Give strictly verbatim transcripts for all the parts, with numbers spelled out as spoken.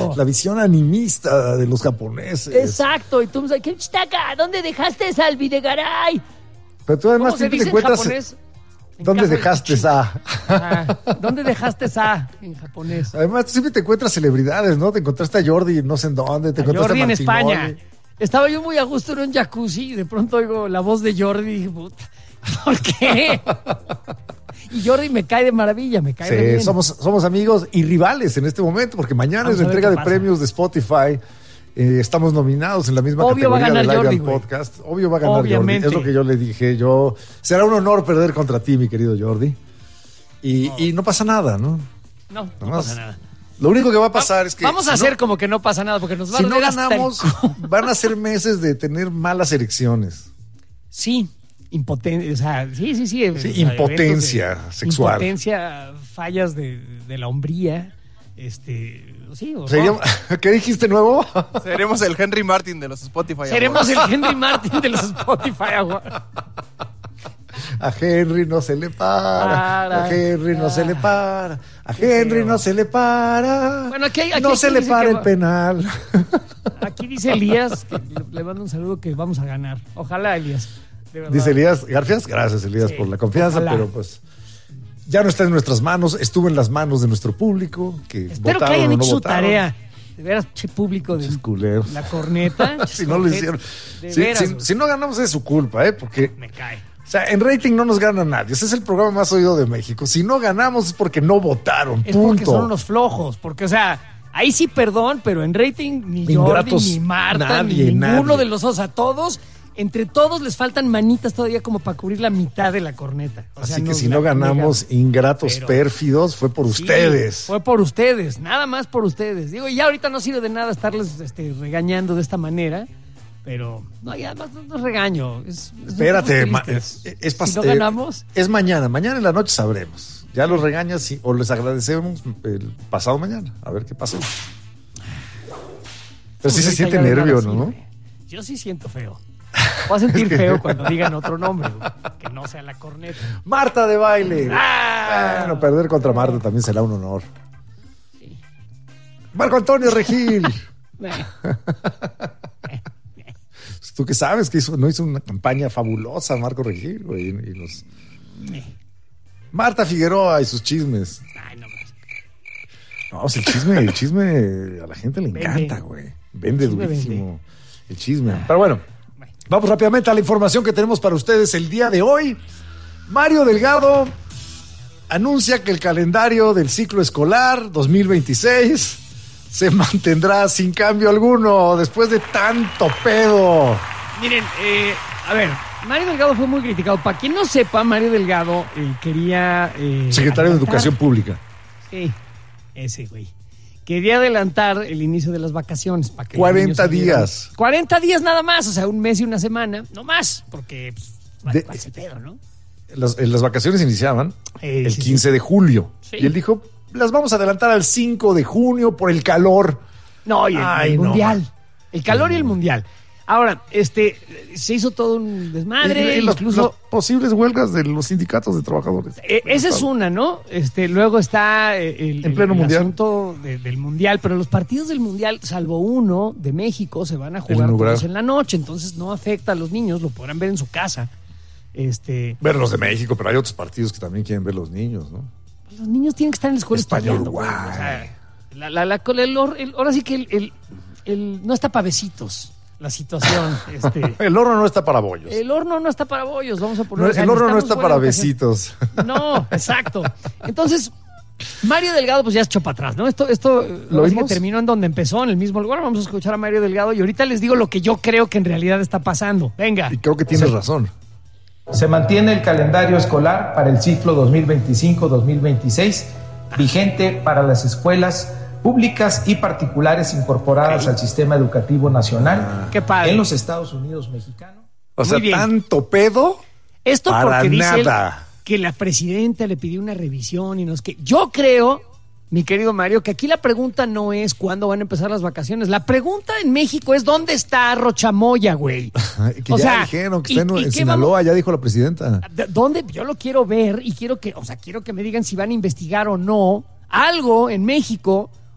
Exacto. La visión animista de los japoneses. Exacto. Y tú me dices, ¿qué chitaca? ¿Dónde dejaste al Videgaray? Pero tú además ¿Cómo se siempre dice te en encuentras... japonés? En ¿Dónde caso de dejaste Kichi. esa? Ah, ¿dónde dejaste esa en japonés? Además, tú siempre te encuentras celebridades, ¿no? Te encontraste a Jordi no sé en dónde, te A encontraste Jordi a en Martinoli. España. Estaba yo muy a gusto en un jacuzzi y de pronto oigo la voz de Jordi y dije, puta, ¿por qué? Y Jordi me cae de maravilla, me cae de Sí, bien. somos, somos amigos y rivales en este momento, porque mañana Vamos es la a ver entrega qué de pasa. premios de Spotify. Eh, estamos nominados en la misma Obvio va a categoría ganar del Jordi, Idol güey. Podcast. Obvio va a ganar Obviamente. Jordi. Es lo que yo le dije. Yo será un honor perder contra ti, mi querido Jordi. Y no, y no pasa nada, ¿no? No, no Nada más. pasa nada. Lo único que va a pasar es que... Vamos a si hacer no, como que no pasa nada porque nos va si a no doler hasta el ganamos, cu- van a ser meses de tener malas elecciones. Sí, impotencia, o sea, sí, sí, sí. Sí, o sea, impotencia eventos de- sexual. Impotencia, fallas de, de la hombría, este, sí. O Sería- ¿Qué dijiste nuevo? Seremos el Henry Martin de los Spotify. seremos Awards. el Henry Martin de los Spotify Awards. A Henry no se le para, Para. a Henry no se le para, a Henry feo. no se le para, Bueno, aquí hay- aquí no hay se quien le dice para que el va- penal. Aquí dice Elías, que le, le mando un saludo que vamos a ganar. Ojalá, Elías. de verdad. Dice Elías Garfias, gracias Elías Sí, por la confianza, ojalá. pero pues ya no está en nuestras manos, estuvo en las manos de nuestro público, que Espero que votaron hayan o hecho no su votaron. tarea. De veras, che público de Chis culeros. la corneta. Si no lo hicieron. De Si, veras, si- güey. si no ganamos es su culpa, ¿eh? Porque, Me cae. o sea, en rating no nos gana nadie. Ese es el programa más oído de México. Si no ganamos es porque no votaron. Es punto. porque son unos flojos. Porque, o sea, ahí sí perdón, pero en rating ni Jordi, Ingratos, ni Marta, nadie, ni ninguno nadie. de los dos. A todos, entre todos les faltan manitas todavía como para cubrir la mitad de la corneta. O Así sea, que nos si la no ganamos, negamos. ingratos, Pero- pérfidos, fue por Sí, ustedes. Fue por ustedes, nada más por ustedes. Digo, ya ahorita no sirve de nada estarles este, regañando de esta manera, pero no, ya no, no es regaño. Es, es Espérate, un ma- poco tristes. es, es pas- Si no eh, ganamos, es mañana, mañana en la noche sabremos. Ya los regañas y- o les agradecemos el pasado mañana, a ver qué pasa. Pero sí se ahorita siente ya de nada nervio, sirve. ¿no? Yo sí siento feo. Voy a sentir feo cuando digan otro nombre, güey, que no sea la corneta. Marta de baile. ¡Ah! Bueno, perder contra Marta también será un honor. Marco Antonio Regil. Tú que sabes que hizo, no hizo una campaña fabulosa Marco Regil, güey, y los... Marta Figueroa y sus chismes. Ay, no, pues, No, pues el chisme, el chisme a la gente le Vende. encanta, güey. Vende El chisme durísimo. El chisme. Pero bueno, vamos rápidamente a la información que tenemos para ustedes el día de hoy. Mario Delgado anuncia que el calendario del ciclo escolar dos mil veintiséis se mantendrá sin cambio alguno después de tanto pedo. Miren, eh, a ver, Mario Delgado fue muy criticado. Para quien no sepa, Mario Delgado eh, quería... eh, Secretario de adelantar- Educación Pública. Sí, ese güey. Quería adelantar el inicio de las vacaciones. Para que cuarenta los niños salieran. días. cuarenta días nada más, o sea, un mes y una semana. No más, porque pues, va- De- va a ser pedo, ¿no? Las, las vacaciones iniciaban Eh, el sí, quince de julio. Sí. Y él dijo, las vamos a adelantar al cinco de junio por el calor. No, y el, Ay, el no, mundial. man. El calor y el mundial. Ahora, este, se hizo todo un desmadre, Y- y las- incluso... las posibles huelgas de los sindicatos de trabajadores. Eh, esa es una, ¿no? Este, luego está eh, el, En pleno el mundial. asunto de- del mundial, pero los partidos del mundial, salvo uno de México, se van a jugar inaugural. todos en la noche, entonces no afecta a los niños, lo podrán ver en su casa. Este, Ver los de México, pero hay otros partidos que también quieren ver los niños, ¿no? los niños tienen que estar en la escuela España, estudiando, Uruguay. güey, o sea, la, la, la- el hor- el- ahora sí que el, el- el- no está para besitos la situación. Este, El horno no está para bollos. el horno no está para bollos, vamos a No, poner. o sea, el horno no necesitamos está buena para educación. besitos. No, exacto. Entonces, Mario Delgado pues ya echó para atrás, ¿no? Esto, esto ¿Lo ahora sí que vimos? terminó en donde empezó, en el mismo lugar. Vamos a escuchar a Mario Delgado y ahorita les digo lo que yo creo que en realidad está pasando. Venga. Y creo que tienes razón. Se mantiene el calendario escolar para el ciclo dos mil veinticinco dos mil veintiséis, vigente para las escuelas públicas y particulares incorporadas Ok. al sistema educativo nacional Qué padre. en los Estados Unidos mexicanos. O sea, Muy bien. tanto pedo. Esto para porque dice él nada. que la presidenta le pidió una revisión y no es que. Yo creo, mi querido Mario, que aquí la pregunta no es cuándo van a empezar las vacaciones. La pregunta en México es dónde está Rochamoya, güey. Que O ya sea, dijeron que ¿y- está en, y en qué Sinaloa, vamos- ya dijo la presidenta. ¿De ¿Dónde? Yo lo quiero ver y quiero que, o sea, quiero que me digan si van a investigar o no algo en México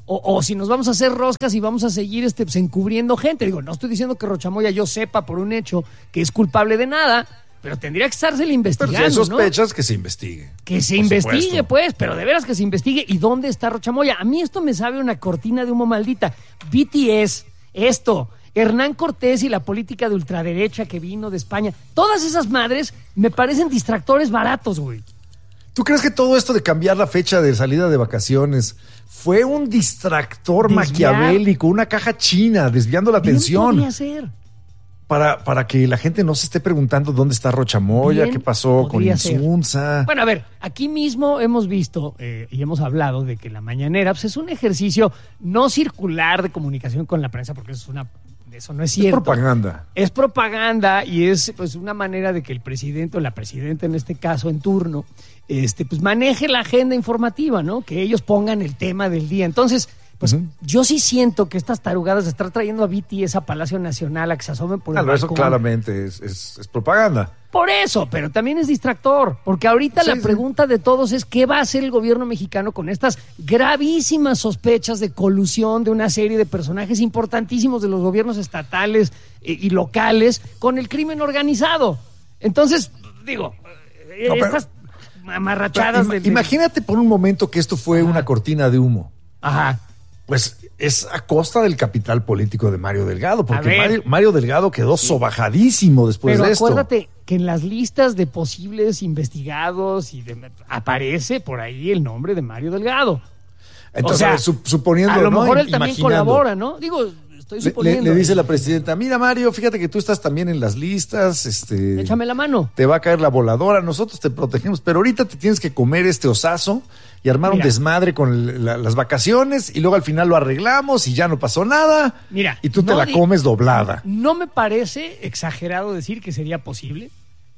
O, o si nos vamos a hacer roscas y vamos a seguir este, pues, encubriendo gente. Digo, no estoy diciendo que Rochamoya yo sepa por un hecho que es culpable de nada, pero tendría que estársele investigando, Pero si hay sospechas, ¿no? que se investigue. Que se Por investigue, supuesto. pues, pero de veras que se investigue. ¿Y dónde está Rochamoya? A mí esto me sabe una cortina de humo maldita. B T S, esto, Hernán Cortés y la política de ultraderecha que vino de España. Todas esas madres me parecen distractores baratos, güey. ¿Tú crees que todo esto de cambiar la fecha de salida de vacaciones fue un distractor Desviar. maquiavélico, una caja china, desviando la Bien atención podría ser. para, para que la gente no se esté preguntando dónde está Rochamoya, Bien qué pasó con podría ser. Insunza? Bueno, a ver, aquí mismo hemos visto eh, y hemos hablado de que la mañanera pues, es un ejercicio no circular de comunicación con la prensa, porque eso, es una, eso no es Es cierto. propaganda. Es propaganda y es pues una manera de que el presidente o la presidenta en este caso en turno este pues maneje la agenda informativa, ¿no? Que ellos pongan el tema del día. Entonces, pues Ujú. yo sí siento que estas tarugadas de estar trayendo a B T S a Palacio Nacional a que se asomen por el Claro, eso balcón. claramente es, es, es propaganda. Por eso, pero también es distractor, porque ahorita Sí, la sí. pregunta de todos es qué va a hacer el gobierno mexicano con estas gravísimas sospechas de colusión de una serie de personajes importantísimos de los gobiernos estatales eh, y locales con el crimen organizado. Entonces, digo, eh, No, pero- estas amarrachadas Ima- de, de- Imagínate por un momento que esto fue una cortina de humo. Ajá. Pues es a costa del capital político de Mario Delgado, porque ver. Mario, Mario Delgado quedó sobajadísimo después Pero de esto. acuérdate que en las listas de posibles investigados y de- aparece por ahí el nombre de Mario Delgado. Entonces, o sea, su- suponiendo, a lo ¿no? mejor él también Imaginando. colabora, ¿no? Digo, estoy Le, le- suponiendo. le dice la presidenta, mira Mario, fíjate que tú estás también en las listas, este, Échame la mano. te va a caer la voladora, nosotros te protegemos, pero ahorita te tienes que comer este osazo y armar Mira. un desmadre con el- la- las vacaciones y luego al final lo arreglamos y ya no pasó nada. Mira, y tú te no la di- comes doblada. No me parece exagerado decir que sería posible.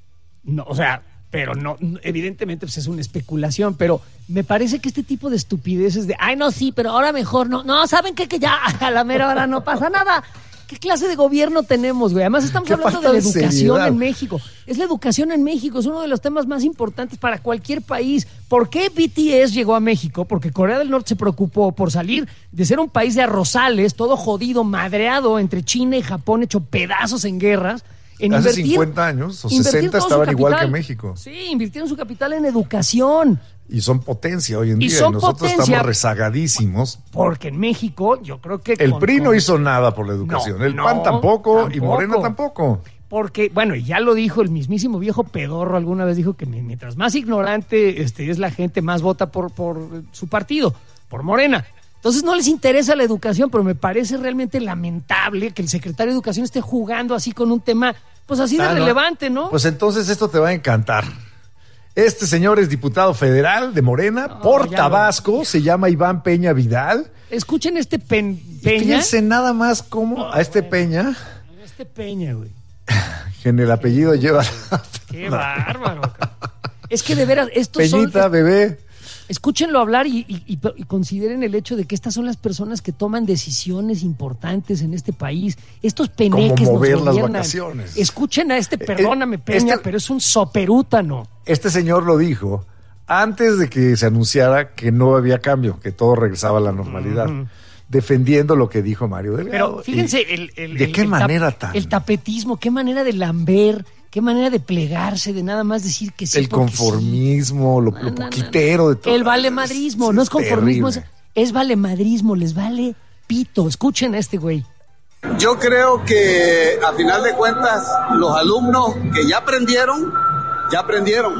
No, o sea, pero no, evidentemente pues es una especulación, pero me parece que este tipo de estupideces de, ay, no, sí, pero ahora mejor, no, no, ¿saben qué? Que ya a la mera hora no pasa nada. ¿Qué clase de gobierno tenemos, güey? Además estamos Qué hablando de falta la de educación seriedad. en México. Es la educación en México, es uno de los temas más importantes para cualquier país. ¿Por qué B T S llegó a México? Porque Corea del Norte se preocupó por salir de ser un país de arrozales, todo jodido, madreado entre China y Japón, hecho pedazos en guerras. En Hace invertir- cincuenta años o invertir sesenta todo su estaban igual capital. que México. Sí, invirtieron su capital en educación. Y son potencia hoy en Y día. son y nosotros potencia. estamos rezagadísimos. Porque en México, yo creo que. El con- P R I no con- hizo nada por la educación. No, el no, P A N tampoco, y tampoco. Morena tampoco. Porque, bueno, y ya lo dijo el mismísimo viejo pedorro, alguna vez dijo que mientras más ignorante este, es la gente, más vota por, por su partido, por Morena. Entonces no les interesa la educación, pero me parece realmente lamentable que el secretario de Educación esté jugando así con un tema, pues así de Ah, no. relevante, ¿no? Pues entonces esto te va a encantar. Este señor es diputado federal de Morena No, por ya Tabasco, se llama Iván Peña Vidal. Escuchen este pen- Y Peña. fíjense nada más cómo a este Peña, Este Peña, güey. que en el apellido lleva Qué bárbaro. cabrón. Es que de veras, estos son... Peñita, bebé. Escúchenlo hablar y, y- y- y consideren el hecho de que estas son las personas que toman decisiones importantes en este país. Estos peneques Como mover nos las gobiernan. vacaciones. Escuchen a este, perdóname, Peña, este- pero es un soperútano. Este señor lo dijo antes de que se anunciara que no había cambio, que todo regresaba a la normalidad, defendiendo lo que dijo Mario Delgado. Pero fíjense, Y- el, el- ¿de el- qué el tap- manera tan? El tapetismo, qué manera de lamber, qué manera de plegarse, de nada más decir que sí. el porque sí. conformismo, lo, No, lo no, no, poquitero de todo. El valemadrismo, no es conformismo, es, terrible. es valemadrismo, les vale pito. Escuchen a este güey. Yo creo que a final de cuentas los alumnos que ya aprendieron, ya aprendieron.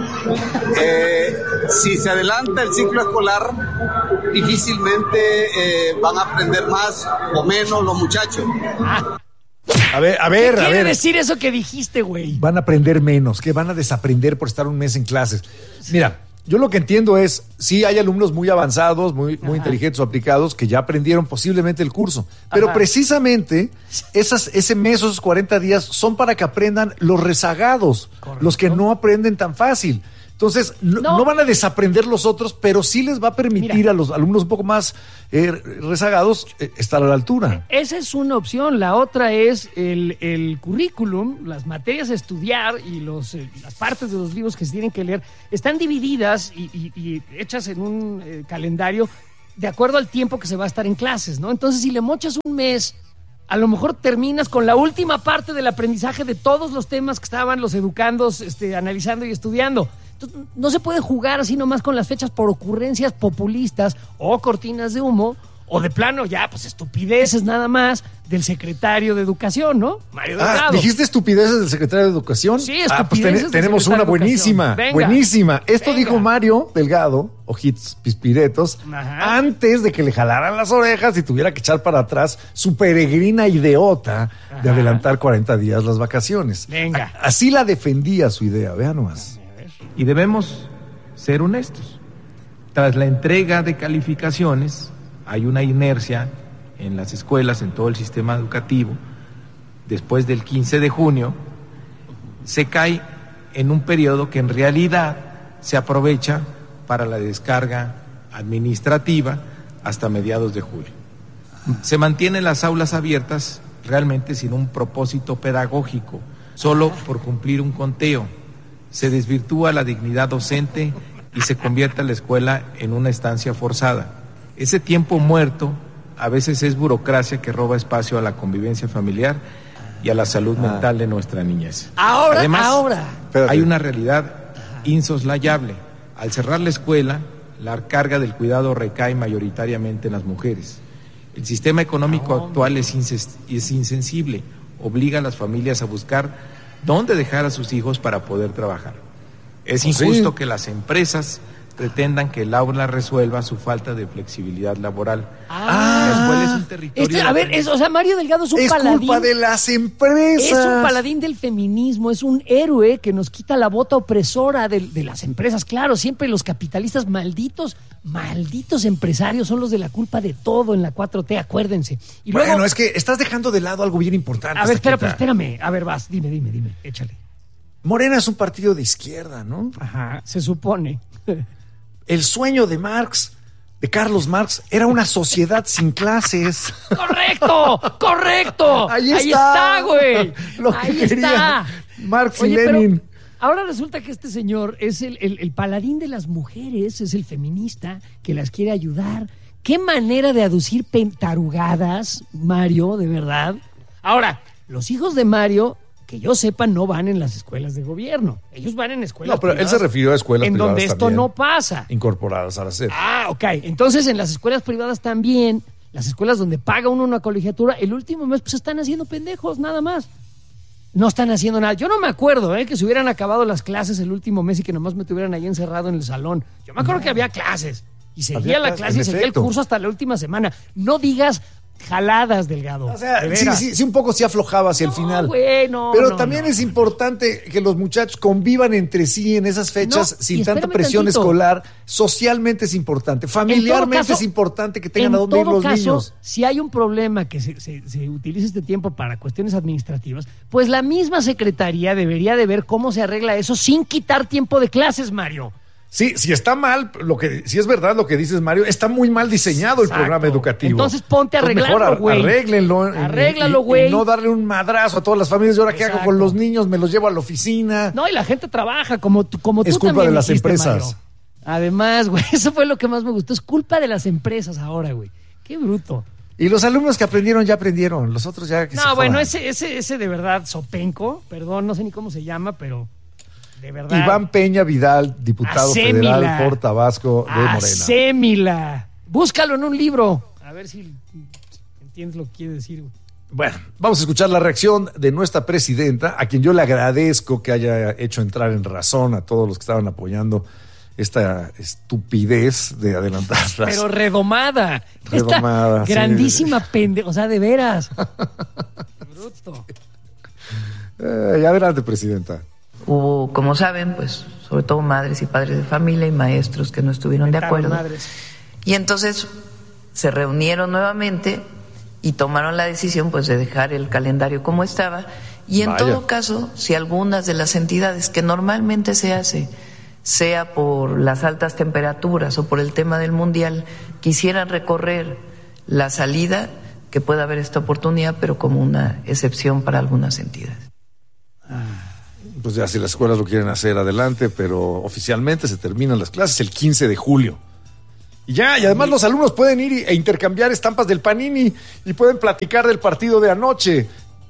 Eh, si se adelanta el ciclo escolar, difícilmente eh, van a aprender más o menos los muchachos. A ver, a ver, ¿Qué a quiere ver. decir eso que dijiste, güey? Van a aprender menos, que van a desaprender por estar un mes en clases. Mira, yo lo que entiendo es, sí hay alumnos muy avanzados, muy, muy inteligentes o aplicados que ya aprendieron posiblemente el curso, pero Ajá. precisamente esas, ese mes, esos cuarenta días son para que aprendan los rezagados, Correcto. los que no aprenden tan fácil. Entonces, no, No. no van a desaprender los otros, pero sí les va a permitir Mira. a los alumnos un poco más eh, rezagados eh, estar a la altura. Esa es una opción. La otra es el, el currículum, las materias a estudiar y los, eh, las partes de los libros que se tienen que leer están divididas y, y- y hechas en un eh, calendario de acuerdo al tiempo que se va a estar en clases, ¿no? Entonces, si le mochas un mes, a lo mejor terminas con la última parte del aprendizaje de todos los temas que estaban los educandos este, analizando y estudiando. Entonces, no se puede jugar así nomás con las fechas por ocurrencias populistas o cortinas de humo, o de plano ya, pues estupideces nada más del secretario de Educación, ¿no? Mario Delgado. Ah, ¿dijiste estupideces del secretario de Educación? Sí, estupideces ah, pues ten- del tenemos una secretario de buenísima, Educación. buenísima. Esto venga. dijo Mario Delgado, ojitos pispiretos, Ajá. antes de que le jalaran las orejas y tuviera que echar para atrás su peregrina ideota de Ajá. adelantar cuarenta días las vacaciones. Venga. A- así la defendía su idea, vean nomás. Y debemos ser honestos. Tras la entrega de calificaciones, hay una inercia en las escuelas, en todo el sistema educativo. Después del quince de junio, se cae en un periodo que en realidad se aprovecha para la descarga administrativa hasta mediados de julio. Se mantienen las aulas abiertas realmente sin un propósito pedagógico, solo por cumplir un conteo. Se desvirtúa la dignidad docente y se convierte la escuela en una estancia forzada. Ese tiempo muerto a veces es burocracia que roba espacio a la convivencia familiar y a la salud Ah. mental de nuestra niñez. Ahora, Además, ahora. Espérate. hay una realidad insoslayable. Al cerrar la escuela, la carga del cuidado recae mayoritariamente en las mujeres. El sistema económico actual es, inses- es insensible, obliga a las familias a buscar dónde dejar a sus hijos para poder trabajar. Es Pues sí. injusto que las empresas pretendan que el aula resuelva su falta de flexibilidad laboral. Ah. La escuela es un territorio... Este, de a ver, aprendizaje. es, o sea, Mario Delgado es un Es paladín. culpa de las empresas. Es un paladín del feminismo, es un héroe que nos quita la bota opresora de, de las empresas. Claro, siempre los capitalistas malditos, malditos empresarios son los de la culpa de todo en la cuatro T, acuérdense. Y luego, Bueno, es que estás dejando de lado algo bien importante. a ver, espera, Saquita. pero espérame. A ver, vas, dime, dime, dime, échale. Morena es un partido de izquierda, ¿no? Ajá, se supone. El sueño de Marx, de Carlos Marx, era una sociedad sin clases. ¡Correcto! ¡Correcto! Ahí Ahí está. está, güey. Lo que Ahí quería está. Marx y Oye, pero Lenin. ahora resulta que este señor es el, el- el paladín de las mujeres, es el feminista que las quiere ayudar. Qué manera de aducir pentarugadas, Mario, de verdad. Ahora, los hijos de Mario, que yo sepa, no van en las escuelas de gobierno. Ellos van en escuelas No, pero él privadas, se refirió a escuelas en privadas donde esto también, no pasa. incorporadas a la SEP. Ah, ok. Entonces, en las escuelas privadas también, las escuelas donde paga uno una colegiatura, el último mes pues están haciendo pendejos, nada más. No están haciendo nada. Yo no me acuerdo, ¿eh? Que se hubieran acabado las clases el último mes y que nomás me tuvieran ahí encerrado en el salón. Yo me acuerdo que había clases y seguía Había la clases, clase y en seguía efecto. el curso hasta la última semana. No digas jaladas, Delgado. O sea, de sí, veras. sí, sí, un poco sí aflojaba hacia No, el final. güey, no, Pero no, también no, es no. importante que los muchachos convivan entre sí en esas fechas No, sin y tanta espérame presión tantito. escolar. Socialmente es importante. En Familiarmente todo caso, es importante que tengan en a dónde ir todo los caso, niños. si hay un problema que se, se, se utilice este tiempo para cuestiones administrativas, pues la misma secretaría debería de ver cómo se arregla eso sin quitar tiempo de clases, Mario. Sí, si está mal, lo que si es verdad lo que dices, Mario, está muy mal diseñado el Exacto. programa educativo. Entonces ponte a Entonces, arreglarlo, mejor güey. arréglenlo. y- Arréglalo, y- y güey. no darle un madrazo a todas las familias. ¿Y ahora qué hago Exacto. con los niños? ¿Me los llevo a la oficina? No, y la gente trabaja como tú, como tú Es culpa también de las dijiste, empresas. Mario. Además, güey, eso fue lo que más me gustó. Es culpa de las empresas ahora, güey. Qué bruto. Y los alumnos que aprendieron ya aprendieron. Los otros ya que se No, bueno, jodan. ese, ese, ese de verdad, Sopenco, perdón, no sé ni cómo se llama, pero de verdad. Iván Peña Vidal, diputado Hacémila. federal por Tabasco de Morena. Hacémila. Búscalo en un libro. A ver si entiendes lo que quiere decir, güey. Bueno, vamos a escuchar la reacción de nuestra presidenta, a quien yo le agradezco que haya hecho entrar en razón a todos los que estaban apoyando esta estupidez de adelantar las... Pero redomada. Redomada, Esta sí. grandísima pendeja. O sea, de veras. Bruto. Eh, adelante, presidenta. Hubo, como saben, pues sobre todo madres y padres de familia y maestros que no estuvieron de Mentaron acuerdo. madres. Y entonces se reunieron nuevamente y tomaron la decisión pues de dejar el calendario como estaba. Y en Vaya. todo caso, si algunas de las entidades que normalmente se hace, sea por las altas temperaturas o por el tema del mundial, quisieran recorrer la salida, que pueda haber esta oportunidad, pero como una excepción para algunas entidades. Pues ya si las escuelas lo quieren hacer, adelante, pero oficialmente se terminan las clases el quince de julio. Y ya, y además los alumnos pueden ir e intercambiar estampas del Panini y pueden platicar del partido de anoche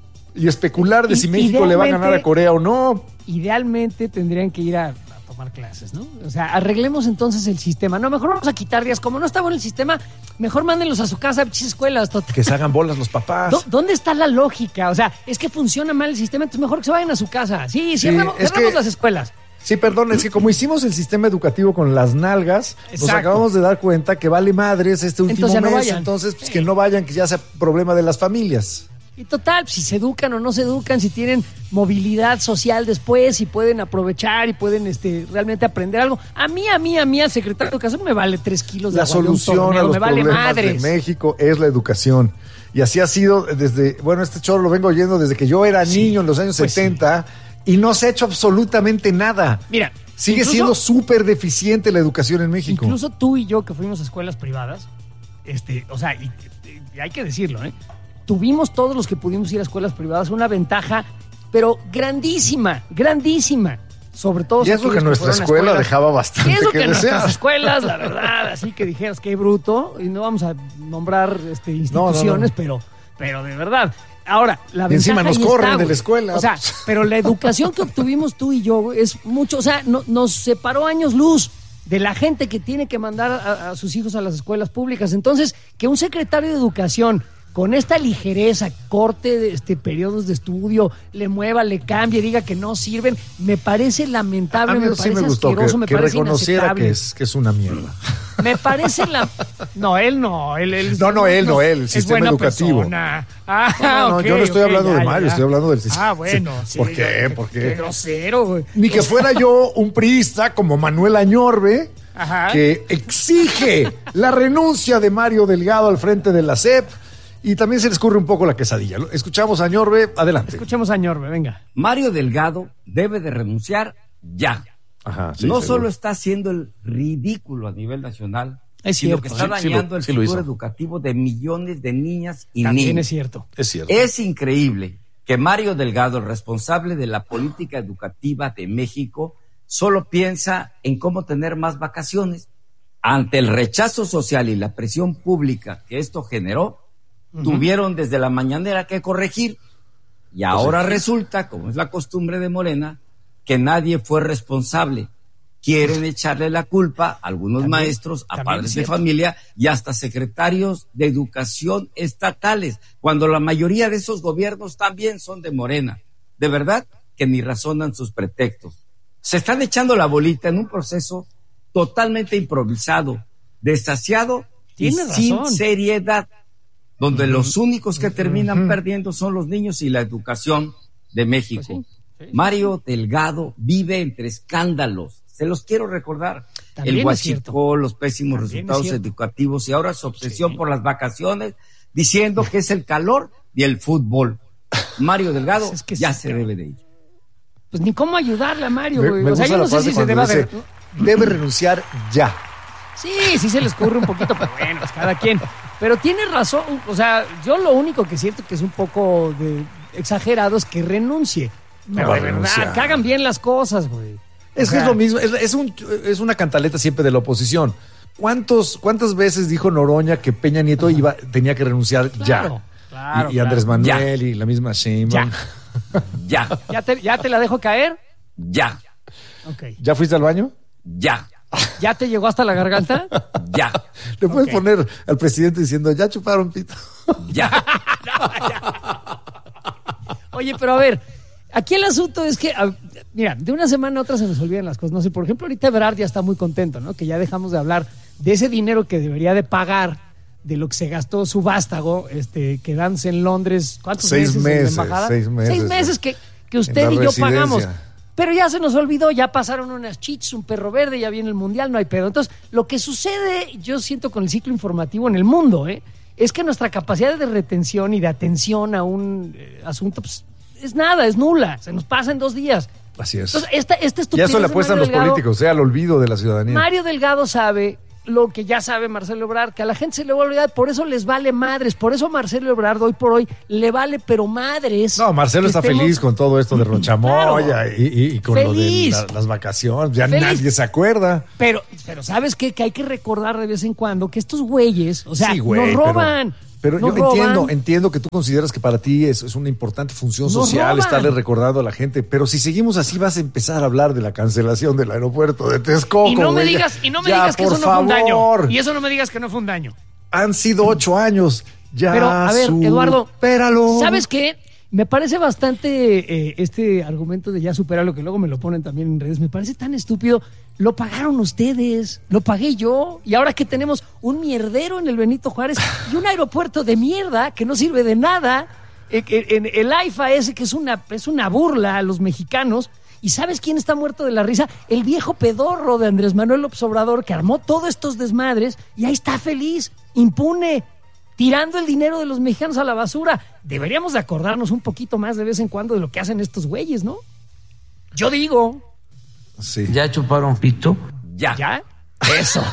y especular de si México le va a ganar a Corea o no. Idealmente tendrían que ir a, a tomar clases, ¿no? O sea, arreglemos entonces el sistema. No, mejor vamos a quitar días. Como no está bueno el sistema, mejor mándenlos a su casa, a pinches escuelas. Total. Que se hagan bolas los papás. ¿Dó- ¿Dónde está la lógica? O sea, es que funciona mal el sistema, entonces mejor que se vayan a su casa. Sí, Sí, cerramos, es cerramos que- las escuelas. Sí, perdón, es que como hicimos el sistema educativo con las nalgas, nos Exacto. acabamos de dar cuenta que vale madres este último Entonces ya no mes, vayan. entonces pues, Sí. que no vayan, que ya sea problema de las familias. Y total, si se educan o no se educan, si tienen movilidad social después, si pueden aprovechar y pueden este, realmente aprender algo. A mí, a mí, a mí, al secretario de Educación me vale tres kilos de La agua de un solución torneo, a los me vale problemas madres. de México es la educación. Y así ha sido desde, bueno, este chorro lo vengo oyendo desde que yo era Sí, niño en los años pues setenta y no se ha hecho absolutamente nada. Mira, Sigue incluso- siendo súper deficiente la educación en México. Incluso tú y yo que fuimos a escuelas privadas, este, o sea, y, y hay que decirlo, ¿eh? Tuvimos todos los que pudimos ir a escuelas privadas una ventaja, pero grandísima, grandísima. Sobre todo Y eso aquellos que nuestra fueron a escuela escuelas- dejaba bastante Y eso que que desear. nuestras escuelas, la verdad, así que dijeras qué bruto, y no vamos a nombrar este, instituciones, no. pero, pero de verdad. Ahora, la Y encima ventaja nos ahí corren está, de la güey. escuela. O sea, pero la educación que obtuvimos tú y yo güey, es mucho, o sea, no- nos separó años luz de la gente que tiene que mandar a, a sus hijos a las escuelas públicas. Entonces, que un secretario de Educación con esta ligereza, corte de este periodos de estudio, le mueva, le cambie, diga que no sirven, me parece lamentable, A mí me sí parece me gustó asqueroso, que, me que parece reconociera inaceptable. que es, que es una mierda. Me parece la... No, él no. Él, él- No, no, él, no, él, el es sistema buena educativo. persona. Ah, No, no, ok, yo no estoy ok, hablando ya, de ya, Mario, ya. estoy hablando del sistema. Ah, bueno. Sí, ¿Por qué? yo- ¿Por qué? Qué grosero, güey. Ni que fuera yo un priista como Manuel Añorbe, Ajá. que exige la renuncia de Mario Delgado al frente de la S E P, y también se le escurre un poco la quesadilla. Escuchamos a Añorbe, adelante. Escuchemos a Ñorbe, venga. Mario Delgado debe de renunciar ya. Ajá, sí, no seguro. solo está haciendo el ridículo a nivel nacional, Es sino cierto. que está Sí, sí lo- dañando el sí lo futuro hizo. educativo de millones de niñas y También niños. es cierto. Es cierto. Es increíble que Mario Delgado, el responsable de la política educativa de México, solo piensa en cómo tener más vacaciones. Ante el rechazo social y la presión pública que esto generó, tuvieron desde la mañanera que corregir. Y ahora resulta, como es la costumbre de Morena, que nadie fue responsable. Quieren echarle la culpa a algunos También- maestros, a también padres es de cierto. familia y hasta secretarios de educación estatales, cuando la mayoría de esos gobiernos también son de Morena. De verdad que ni razonan sus pretextos. Se están echando la bolita en un proceso totalmente improvisado, desasiado y Tiene sin razón. seriedad, donde los únicos que terminan perdiendo son los niños y la educación de México. Pues sí, sí, sí. Mario Delgado vive entre escándalos. Se los quiero recordar. También El es cierto. huachicol, los pésimos También es resultados cierto. educativos y ahora su obsesión Sí. por las vacaciones, diciendo que es el calor y el fútbol. Mario Delgado Pues es que ya sí, se cabrón. debe de ir. Pues ni cómo ayudarle a Mario, Me, güey. me O sea, gusta yo la no sé frase si se cuando deba dice, de... debe renunciar ya. Sí, sí se les ocurre un poquito, pero bueno, pues cada quien. Pero tiene razón, o sea, yo lo único que siento que es un poco de exagerado es que renuncie. Pero va de a verdad, renunciar. que hagan bien las cosas, güey. Es O que sea, es lo mismo, es, es, un, es una cantaleta siempre de la oposición. ¿Cuántos, ¿Cuántas veces dijo Noroña que Peña Nieto iba, tenía que renunciar Claro, ya? claro, y, y Andrés claro. Manuel y la misma Sheinbaum. Ya. Ya, ¿Ya te, ¿Ya te la dejo caer? ya, Ok. ¿Ya fuiste al baño? ya, ¿Ya te llegó hasta la garganta? ya, Le puedes Ok. poner al presidente diciendo, ya chuparon pito. ya. Oye, pero a ver, aquí el asunto es que, a- mira, de una semana a otra se nos olvidan las cosas. No sé, por ejemplo, ahorita Ebrard ya está muy contento, ¿no? Que ya dejamos de hablar de ese dinero que debería de pagar, de lo que se gastó su vástago, este, quedándose en Londres. ¿Cuántos Seis meses? en la meses, embajada? seis meses. Seis meses que, que usted En y la yo residencia. pagamos. Pero ya se nos olvidó, ya pasaron unas chichis, un perro verde, ya viene el mundial, no hay pedo. Entonces, lo que sucede, yo siento con el ciclo informativo en el mundo, ¿eh? es que nuestra capacidad de retención y de atención a un eh, asunto pues, es nada, es nula. Se nos pasa en dos días. Así es. Entonces, esta, esta Y estupidez eso le de apuestan Mario los Delgado- políticos, sea al olvido de la ciudadanía. Mario Delgado sabe lo que ya sabe Marcelo Ebrard, que a la gente se le va a olvidar, por eso les vale madres, por eso Marcelo Ebrard hoy por hoy le vale pero madres. No, Marcelo está estemos... feliz con todo esto de Rochamoya claro. y, y, y con feliz. Lo de la, las vacaciones, ya feliz. Nadie se acuerda. Pero, pero ¿sabes qué? Que hay que recordar de vez en cuando que estos güeyes, o sea, sí, güey, nos roban. Pero, pero nos yo roban. entiendo, entiendo que tú consideras que para ti es, es una importante función nos social roban. Estarle recordando a la gente, pero si seguimos así vas a empezar a hablar de la cancelación del aeropuerto de Texcoco. Y no me güey. digas, y no me ya, digas que eso no favor. fue un daño. Y eso no me digas que no fue un daño. Han sido ocho años. Ya, pero, a ver, Eduardo, supéralo. ¿Sabes qué? Me parece bastante eh, este argumento de ya supéralo, que luego me lo ponen también en redes, me parece tan estúpido. Lo pagaron ustedes, lo pagué yo, y ahora que tenemos un mierdero en el Benito Juárez y un aeropuerto de mierda que no sirve de nada, eh, en el AIFA ese que es una, es una burla a los mexicanos. ¿Y sabes quién está muerto de la risa? El viejo pedorro de Andrés Manuel López Obrador, que armó todos estos desmadres y ahí está feliz, impune, tirando el dinero de los mexicanos a la basura. Deberíamos de acordarnos un poquito más de vez en cuando de lo que hacen estos güeyes, ¿no? Yo digo. Sí. ¿Ya chuparon pito? ¿Ya? ¿Ya? Eso.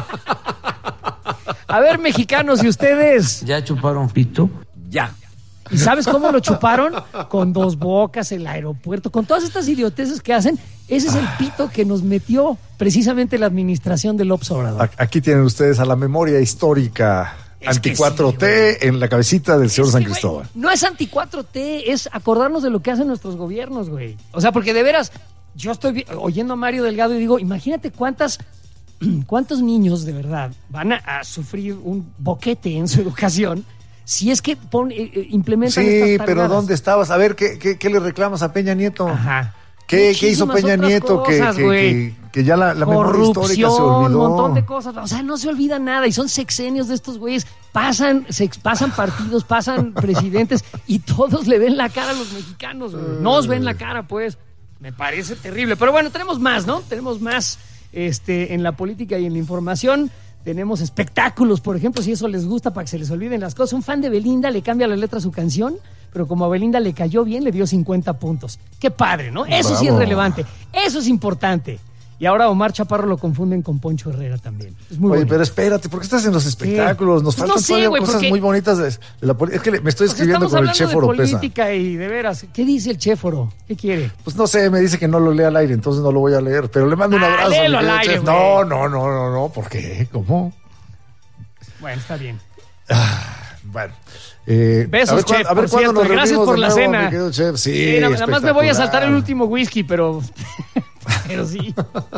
A ver, mexicanos, ¿y ustedes? ¿Ya chuparon pito? Ya. ¿Y sabes cómo lo chuparon? Con Dos Bocas, el aeropuerto, con todas estas idioteces que hacen. Ese es el pito que nos metió precisamente la administración de López Obrador. Aquí tienen ustedes a la memoria histórica anti cuatro T sí, en la cabecita del señor es San que, Cristóbal. Wey, no es anti cuatro T, es acordarnos de lo que hacen nuestros gobiernos, güey. O sea, porque de veras, yo estoy oyendo a Mario Delgado y digo, imagínate cuántas, cuántos niños de verdad van a, a sufrir un boquete en su educación si es que pon, eh, implementan sí, estas Sí, pero targadas. ¿dónde estabas? A ver, ¿qué, qué, qué le reclamas a Peña Nieto? Ajá. ¿Qué, ¿Qué hizo Peña Nieto cosas, que, que, que, que ya la, la memoria histórica se olvidó? Un montón de cosas, o sea, no se olvida nada y son sexenios de estos güeyes, pasan, se, pasan partidos, pasan presidentes y todos le ven la cara a los mexicanos, güey. Nos ven la cara, pues, me parece terrible, pero bueno, tenemos más, ¿no? Tenemos más este, en la política y en la información. Tenemos espectáculos, por ejemplo, si eso les gusta para que se les olviden las cosas. Un fan de Belinda le cambia la letra a su canción, pero como a Belinda le cayó bien, le dio cincuenta puntos. Qué padre, ¿no? Eso Bravo. Sí es relevante, eso es importante. Y ahora Omar Chaparro lo confunden con Poncho Herrera también. Es muy Oye, bonito. pero espérate, ¿por qué estás en los espectáculos? Nos pues faltan no sé, todavía wey, cosas porque... muy bonitas de, de la política. Es que le, me estoy escribiendo con el Chéforo Pesa. Estamos hablando de política y de veras. ¿Qué dice el Chéforo? ¿Qué quiere? Pues no sé, me dice que no lo lea al aire, entonces no lo voy a leer. Pero le mando un ah, abrazo. Léelo al aire, no, no, no, no, no. ¿Por qué? ¿Cómo? Bueno, está bien. Ah, bueno. Eh, Besos, a ver, chef, a ver por cierto. Gracias por la nuevo, cena. Chef. Sí, sí, nada, nada más me voy a saltar el último whisky, pero, pero sí.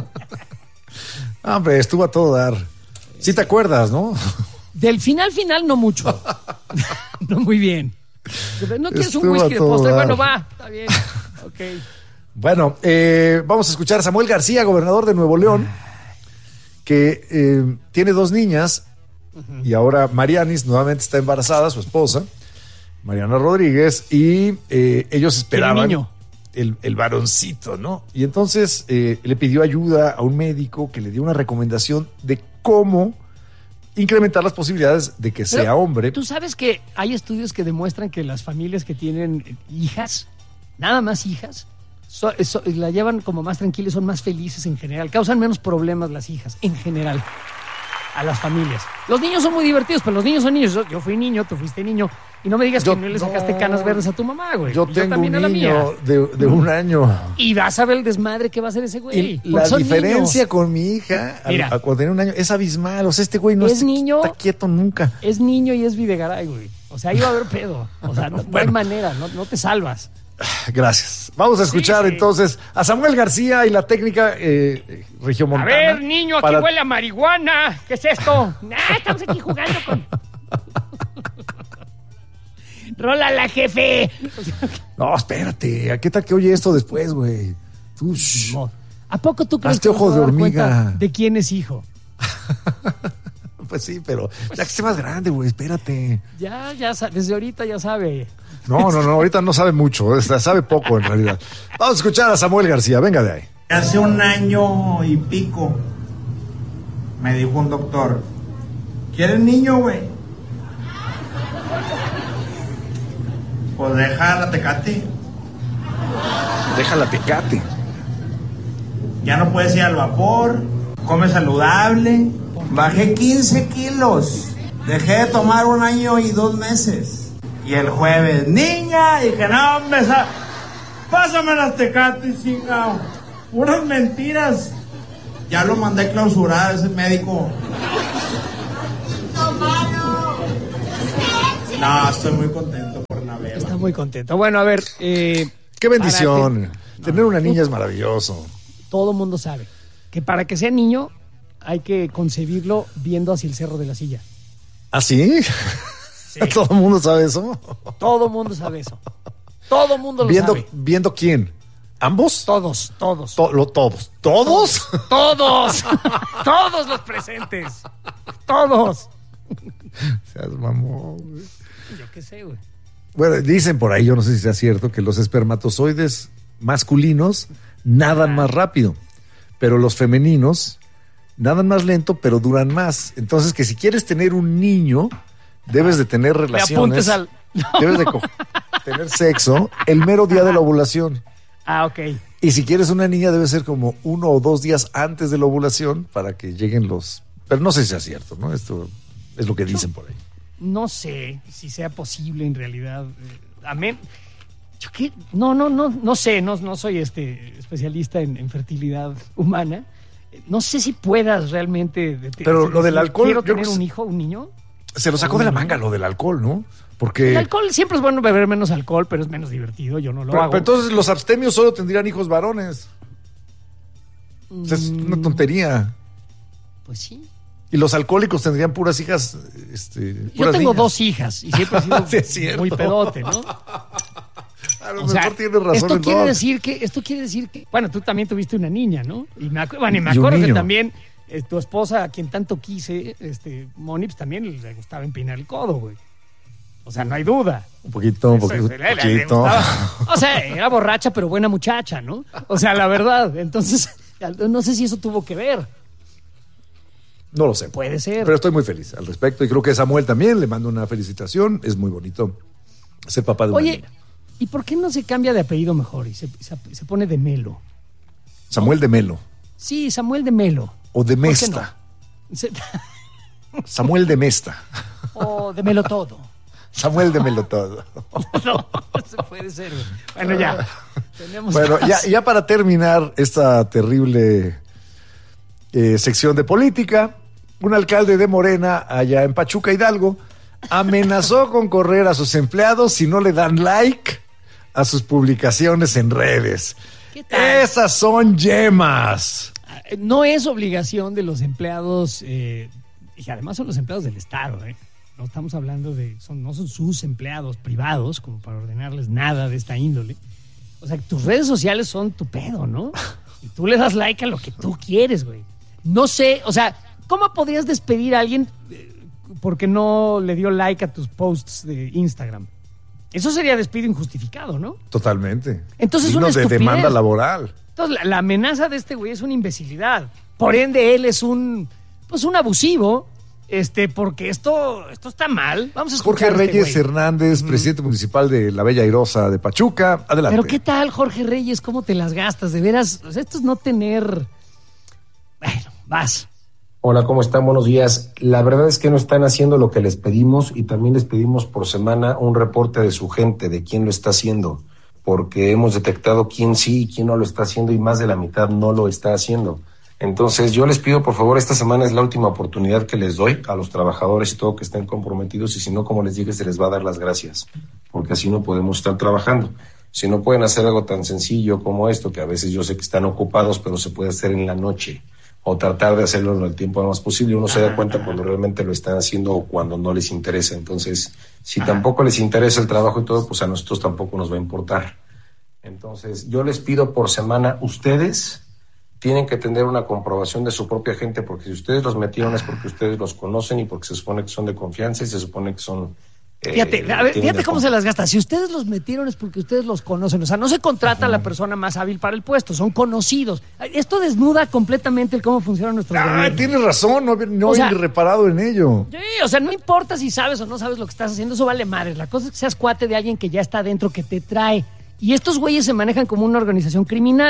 Hombre, estuvo a todo dar. Sí te acuerdas, ¿no? Del final final no mucho. No muy bien. ¿No quieres estuvo un whisky de postre? Dar. Bueno, va, está bien. Ok. Bueno, eh, vamos a escuchar a Samuel García, gobernador de Nuevo León, que eh, tiene dos niñas. Y ahora Marianis nuevamente está embarazada, su esposa, Mariana Rodríguez, y eh, ellos esperaban el, niño. el, el varoncito, ¿no? Y entonces eh, le pidió ayuda a un médico que le dio una recomendación de cómo incrementar las posibilidades de que Pero, sea hombre. Tú sabes que hay estudios que demuestran que las familias que tienen hijas, nada más hijas, so, so, la llevan como más tranquilas, son más felices en general, causan menos problemas las hijas, en general. A las familias. Los niños son muy divertidos, pero los niños son niños. Yo, yo fui niño, tú fuiste niño, y no me digas yo, que no le sacaste no, canas verdes a tu mamá, güey. Yo, yo tengo también un a la niño mía. De, de un año. Y vas a ver el desmadre que va a hacer ese güey. Y la diferencia niños. con mi hija, Mira, a, a cuando tenía un año, es abismal. O sea, este güey no es niño, está quieto nunca. Es niño y es Videgaray, güey. O sea, iba a haber pedo. O sea, no, bueno. no hay manera, no, no te salvas. Gracias. Vamos a escuchar sí, sí. entonces a Samuel García y la técnica eh, regiomontana. A ver, niño, aquí para... huele a marihuana. ¿Qué es esto? Nah, estamos aquí jugando con... ¡Rólala, jefe! No, espérate. ¿Qué tal que oye esto después, güey? Tú, no. ¿A poco tú crees Hazte que ojo de hormiga de quién es hijo? Pues sí, pero ya que esté más grande, güey, espérate. Ya, ya, desde ahorita ya sabe. No, no, no, ahorita no sabe mucho, sabe poco en realidad. Vamos a escuchar a Samuel García, venga de ahí. Hace un año y pico me dijo un doctor, ¿quieres niño, güey? Pues deja la Tecate. Deja la Tecate. Ya no puedes ir al vapor, come saludable, Bajé quince kilos. Dejé de tomar un año y dos meses. Y el jueves, niña, dije, no, hombre, esa... pásame las Tecates, chica. Puras mentiras. Ya lo mandé clausurar a ese médico. No, estoy muy contento por la beba. Está muy contento. Bueno, a ver. Eh, Qué bendición. Que... Tener una niña es maravilloso. Todo mundo sabe que para que sea niño hay que concebirlo viendo hacia el Cerro de la Silla. ¿Ah, sí? Sí. ¿Todo el mundo sabe eso? Todo el mundo sabe eso. Todo el mundo lo ¿Viendo, sabe. ¿Viendo quién? ¿Ambos? Todos, todos. To, lo, todos. ¿Todos? Todos. Todos los presentes. Todos. Seas mamón, güey. Yo qué sé, güey. Bueno, dicen por ahí, yo no sé si sea cierto, que los espermatozoides masculinos nadan más rápido, pero los femeninos nadan más lento, pero duran más. Entonces, que si quieres tener un niño, debes de tener relaciones, al... debes de co- tener sexo el mero día de la ovulación. Ah, ok. Y si quieres una niña, debe ser como uno o dos días antes de la ovulación para que lleguen los... Pero no sé si sea cierto, ¿no? Esto es lo que dicen por ahí. No sé si sea posible en realidad. Eh, amén. Yo qué, no, no, no, no sé, no, no soy este especialista en, en fertilidad humana. Eh, no sé si puedas realmente. De, Pero si, lo del si alcohol. Quiero yo tener creo un que hijo, un niño. Se lo sacó de la manga lo del alcohol, ¿no? Porque. El alcohol siempre es bueno beber menos alcohol, pero es menos divertido. Yo no lo pero, hago. pero entonces los abstemios solo tendrían hijos varones. Mm. O sea, es una tontería. Pues sí. Y los alcohólicos tendrían puras hijas. Este, puras Yo tengo niñas. dos hijas y siempre he sido sí, muy pedote, ¿no? A lo O mejor sea, tienes razón. esto en quiere todo. decir que, esto quiere decir que, bueno, tú también tuviste una niña, ¿no? Y me, acu- bueno, y me Y un acuerdo que niño. también eh, tu esposa, a quien tanto quise, este, Moni, pues también le gustaba empinar el codo, güey. O sea, no hay duda. Un poquito, un Eso, poquito. le- le- le poquito. gustaba. O sea, era borracha, pero buena muchacha, ¿no? O sea, la verdad. Entonces, no sé si eso tuvo que ver. No lo sé. Puede ser. Pero estoy muy feliz al respecto y creo que Samuel también le mando una felicitación. Es muy bonito ser papá de una Oye, niña. ¿y por qué no se cambia de apellido mejor y se, se, se pone de Melo? Samuel de Melo Sí, Samuel de Melo. o de ¿Por qué Mesta. no? Se- Samuel de Mesta. o de Melo todo. Samuel de Melo todo. No, se puede ser. Güey. Bueno, ya. Tenemos Bueno, ya, más. ya para terminar esta terrible eh, sección de política, un alcalde de Morena allá en Pachuca, Hidalgo, amenazó con correr a sus empleados si no le dan like a sus publicaciones en redes. ¿Qué tal? Esas son yemas. No es obligación de los empleados, eh, y además son los empleados del Estado, ¿eh? No estamos hablando de, son, no son sus empleados privados, como para ordenarles nada de esta índole. O sea, tus redes sociales son tu pedo, ¿no? Y tú le das like a lo que tú quieres, güey. No sé, o sea, ¿cómo podrías despedir a alguien eh, porque no le dio like a tus posts de Instagram? Eso sería despido injustificado, ¿no? Totalmente. Entonces es Digno una de estupidez. demanda laboral. Entonces, la, la amenaza de este güey es una imbecilidad. Por ende, él es un, pues, un abusivo, este, porque esto, esto está mal. Vamos a escuchar Jorge a este Reyes güey. Hernández, presidente municipal de la Bella Airosa de Pachuca. Adelante. Pero ¿qué tal, Jorge Reyes? ¿Cómo te las gastas? De veras, o sea, esto es no tener... Bueno, vas. Hola, ¿cómo están? Buenos días. La verdad es que no están haciendo lo que les pedimos y también les pedimos por semana un reporte de su gente, de quién lo está haciendo, porque hemos detectado quién sí y quién no lo está haciendo y más de la mitad no lo está haciendo. Entonces yo les pido, por favor, esta semana es la última oportunidad que les doy a los trabajadores y todo que estén comprometidos y si no, como les dije, se les va a dar las gracias, porque así no podemos estar trabajando. Si no pueden hacer algo tan sencillo como esto, que a veces yo sé que están ocupados, pero se puede hacer en la noche, o tratar de hacerlo en el tiempo más posible, uno se da cuenta cuando realmente lo están haciendo o cuando no les interesa. Entonces, si tampoco les interesa el trabajo y todo, pues a nosotros tampoco nos va a importar. Entonces, yo les pido por semana, ustedes tienen que tener una comprobación de su propia gente, porque si ustedes los metieron es porque ustedes los conocen y porque se supone que son de confianza y se supone que son... Eh, Fíjate, a ver, tienen fíjate de cómo se las gasta. Si ustedes los metieron es porque ustedes los conocen. O sea, no se contrata a la persona más hábil para el puesto, son conocidos. Esto desnuda completamente el cómo funciona nuestro Ah, gobierno. tienes razón, no, había- no O sea- había reparado en ello. Sí, o sea, no importa si sabes o no sabes lo que estás haciendo, eso vale madre. La cosa es que seas cuate de alguien que ya está adentro, que te trae. Y estos güeyes se manejan como una organización criminal.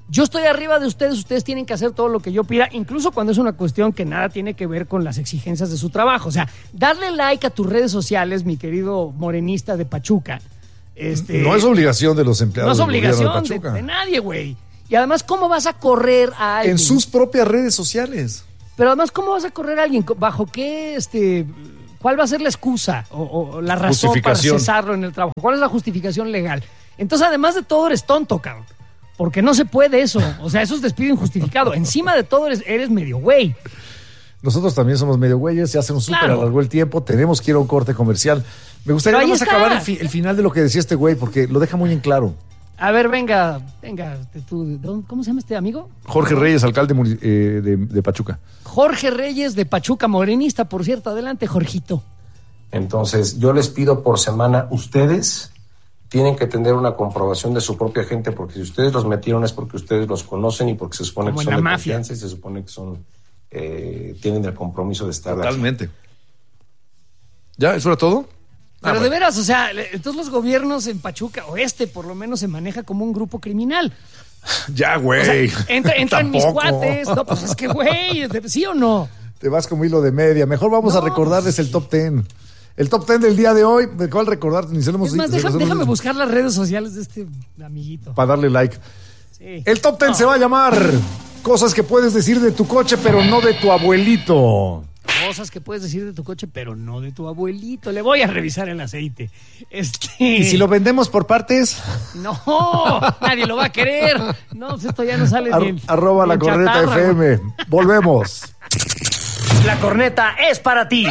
yo estoy arriba de ustedes, ustedes tienen que hacer todo lo que yo pida, incluso cuando es una cuestión que nada tiene que ver con las exigencias de su trabajo. O sea, darle like a tus redes sociales, mi querido morenista de Pachuca. Este, no es obligación de los empleados. No es obligación de, de, de nadie, güey. Y además, ¿cómo vas a correr a alguien? En sus propias redes sociales. Pero además, ¿cómo vas a correr a alguien? ¿Bajo qué, este, cuál va a ser la excusa o, o la razón para cesarlo en el trabajo? ¿Cuál es la justificación legal? Entonces, además de todo, eres tonto, cabrón. Porque no se puede eso. O sea, eso es despido injustificado. Encima de todo, eres, eres medio güey. Nosotros también somos medio güeyes, ya se nos súper claro. alargó el tiempo, tenemos que ir a un corte comercial. Me gustaría nada más acabar el, fi- el final de lo que decía este güey, porque lo deja muy en claro. A ver, venga, venga, tú, ¿cómo se llama este amigo? Jorge Reyes, alcalde eh, de, de Pachuca. Jorge Reyes de Pachuca, morenista, por cierto. Adelante, Jorgito. Entonces, yo les pido por semana, ustedes tienen que tener una comprobación de su propia gente, porque si ustedes los metieron es porque ustedes los conocen y porque se supone Como que son de mafia. Confianza y se supone que son... Eh, tienen el compromiso de estar totalmente. Aquí. ¿Ya? ¿Eso era todo? Pero ah, de bueno. veras, o sea, entonces los gobiernos en Pachuca, o este por lo menos, se maneja como un grupo criminal. Ya, güey. O sea, entra, entran mis cuates. No, pues es que, güey, ¿sí o no? Te vas como hilo de media. Mejor vamos no, a recordarles el top ten. El top ten del día de hoy, ¿de cuál recordar? Ni se lo hemos es más, se deja, hemos déjame hemos... buscar las redes sociales de este amiguito. Para darle like. Sí. El top ten no. se va a llamar Cosas que puedes decir de tu coche, pero no de tu abuelito. Cosas que puedes decir de tu coche, pero no de tu abuelito. Le voy a revisar el aceite. Este... ¿Y si lo vendemos por partes? No, nadie lo va a querer. No, pues esto ya no sale Ar- bien. Arroba la corneta F M. Volvemos. La corneta es para ti.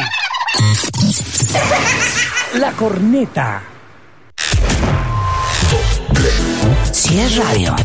La corneta. Si es radio,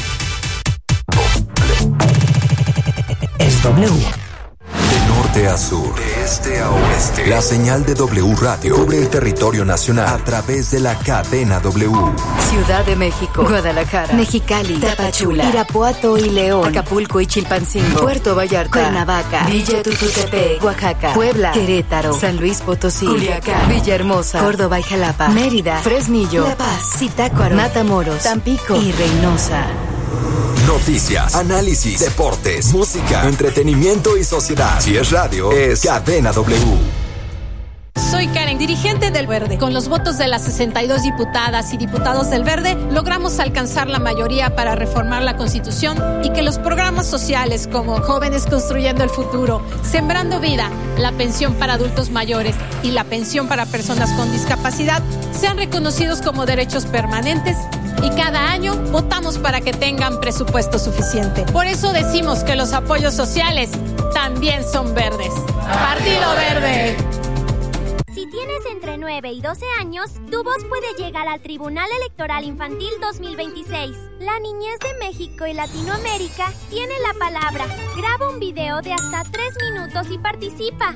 es W. De norte a sur, de este a oeste, la señal de W Radio cubre el territorio nacional a través de la cadena W. Ciudad de México, Guadalajara, Mexicali, Tapachula, Irapuato y León, Acapulco y Chilpancingo, Puerto Vallarta, Cuernavaca, Villa Tututepec, Oaxaca, Puebla, Querétaro, San Luis Potosí, Culiacán, Villahermosa, Córdoba y Jalapa, Mérida, Fresnillo, La Paz, Zitácuaro, Matamoros, Tampico y Reynosa. Noticias, análisis, deportes, música, entretenimiento y sociedad. Si es radio, es Cadena W. Soy Karen, dirigente del Verde. Con los votos de las sesenta y dos diputadas y diputados del Verde, logramos alcanzar la mayoría para reformar la Constitución y que los programas sociales como Jóvenes Construyendo el Futuro, Sembrando Vida, la pensión para adultos mayores y la pensión para personas con discapacidad sean reconocidos como derechos permanentes y cada año votamos para que tengan presupuesto suficiente. Por eso decimos que los apoyos sociales también son verdes. ¡Partido Verde! Si tienes entre nueve y doce años, tu voz puede llegar al Tribunal Electoral Infantil dos mil veintiséis. La niñez de México y Latinoamérica tiene la palabra. Graba un video de hasta tres minutos y participa.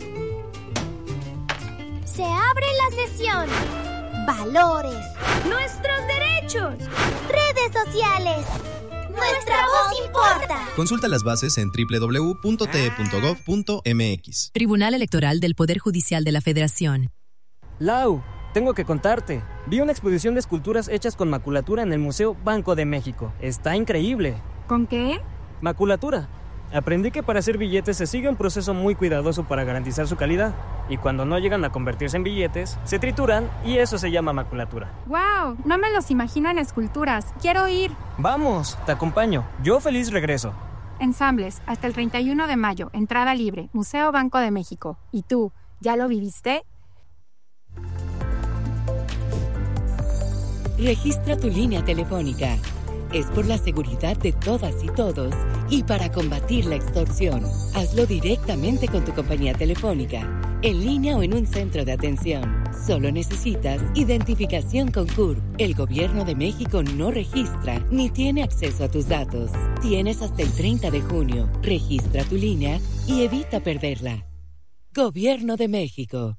Se abre la sesión. Valores. Nuestros derechos. Redes sociales. Nuestra voz importa. Consulta las bases en doble u doble u doble u punto t e punto gov punto m x. Tribunal Electoral del Poder Judicial de la Federación. Lau, tengo que contarte. Vi una exposición de esculturas hechas con maculatura en el Museo Banco de México. Está increíble. ¿Con qué? Maculatura. Aprendí que para hacer billetes se sigue un proceso muy cuidadoso para garantizar su calidad. Y cuando no llegan a convertirse en billetes, se trituran y eso se llama maculatura. ¡Wow! No me los imagino en esculturas. ¡Quiero ir! Vamos, te acompaño. Yo feliz regreso. Ensambles, hasta el treinta y uno de mayo. Entrada libre. Museo Banco de México. ¿Y tú, ya lo viviste? Registra tu línea telefónica. Es por la seguridad de todas y todos y para combatir la extorsión. Hazlo directamente con tu compañía telefónica, en línea o en un centro de atención. Solo necesitas identificación con C U R P. El Gobierno de México no registra ni tiene acceso a tus datos. Tienes hasta el treinta de junio. Registra tu línea y evita perderla. Gobierno de México.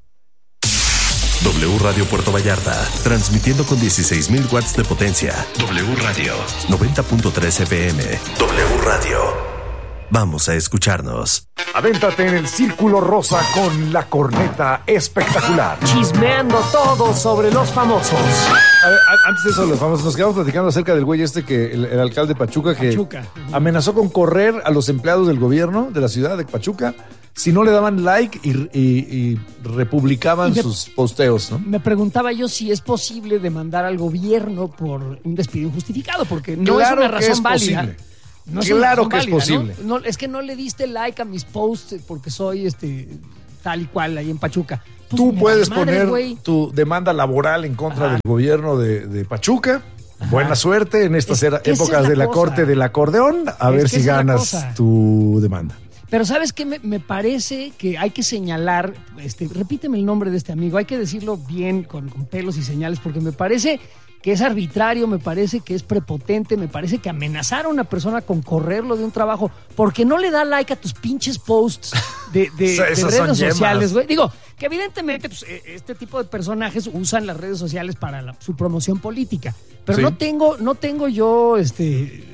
W Radio Puerto Vallarta, transmitiendo con dieciséis mil watts de potencia. W Radio, noventa punto tres F M. W Radio. Vamos a escucharnos. Avéntate en el Círculo Rosa con la corneta espectacular. Chismeando todo sobre los famosos. A ver, antes de eso, los famosos, nos quedamos platicando acerca del güey este que, el, el alcalde de Pachuca, que Pachuca. amenazó con correr a los empleados del gobierno de la ciudad de Pachuca si no le daban like y, y, y republicaban y me, sus posteos, ¿no? Me preguntaba yo si es posible demandar al gobierno por un despido injustificado, porque no claro es una razón que es válida. Posible. No claro que válida, es posible. ¿no? No, es que no le diste like a mis posts porque soy este tal y cual ahí en Pachuca. Pues Tú puedes madre, poner wey. tu demanda laboral en contra Ajá. del gobierno de, de Pachuca. Ajá. Buena suerte en estas es, épocas es la de la cosa. Corte del acordeón. A es ver si ganas tu demanda. Pero ¿sabes qué? Me, me parece que hay que señalar, este, repíteme el nombre de este amigo, hay que decirlo bien, con, con pelos y señales, porque me parece que es arbitrario, me parece que es prepotente, me parece que amenazar a una persona con correrlo de un trabajo porque no le da like a tus pinches posts de, de, de redes sociales, güey. Digo, que evidentemente pues, este tipo de personajes usan las redes sociales para la, su promoción política, pero sí. no tengo, no tengo yo este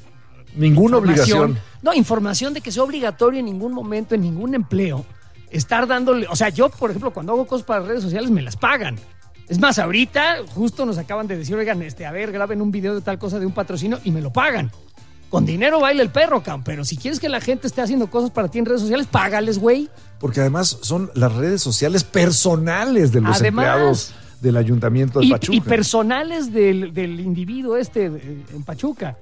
ninguna obligación. No, información de que sea obligatorio en ningún momento, en ningún empleo, estar dándole, o sea, yo, por ejemplo, cuando hago cosas para redes sociales me las pagan. Es más, ahorita justo nos acaban de decir, oigan, este, a ver, graben un video de tal cosa de un patrocinio y me lo pagan. Con dinero baila el perro, cabrón, pero si quieres que la gente esté haciendo cosas para ti en redes sociales, págales, güey. Porque además son las redes sociales personales de los además, empleados del Ayuntamiento de y, Pachuca. Y personales del, del individuo este en Pachuca.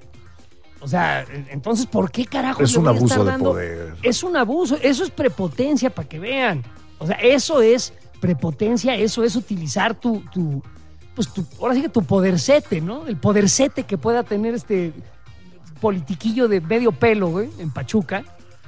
O sea, entonces, ¿por qué carajo es le un voy a abuso estar de dando? Poder. Es un abuso, eso es prepotencia para que vean. O sea, eso es prepotencia, eso es utilizar tu, tu, pues tu, ahora sí que tu podercete, ¿no? El podercete que pueda tener este politiquillo de medio pelo, güey, en Pachuca,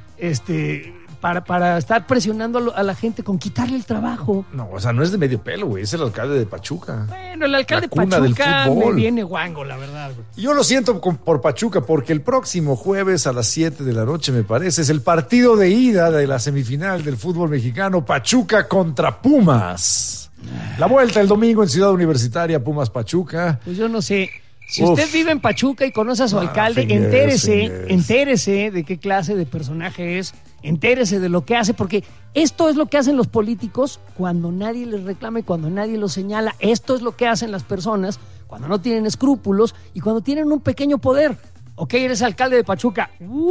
este, para, para estar presionando a la gente con quitarle el trabajo. No, o sea, no es de medio pelo, güey, es el alcalde de Pachuca. Bueno, el alcalde de Pachuca me viene guango, la verdad, güey. Yo lo siento por Pachuca porque el próximo jueves a las siete de la noche, me parece, es el partido de ida de la semifinal del fútbol mexicano, Pachuca contra Pumas. La vuelta el domingo en Ciudad Universitaria, Pumas Pachuca. Pues yo no sé. Si Uf. usted vive en Pachuca y conoce a su ah, alcalde, fingers, entérese, fingers. entérese de qué clase de personaje es, entérese de lo que hace, porque esto es lo que hacen los políticos cuando nadie les reclama y cuando nadie los señala. Esto es lo que hacen las personas cuando no tienen escrúpulos y cuando tienen un pequeño poder. Ok, eres alcalde de Pachuca.